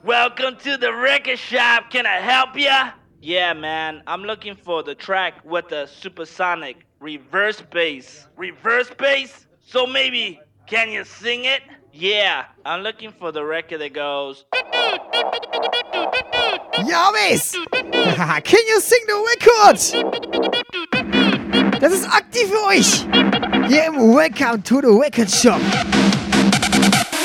Welcome to the record shop. Can I help ya? Yeah, man. I'm looking for the track with the supersonic reverse bass. Reverse bass? So maybe, can you sing it? Yeah, I'm looking for the record that goes... Ja, Miss! Can you sing the record? Das ist aktiv für euch! Hier im Welcome to the Record Shop.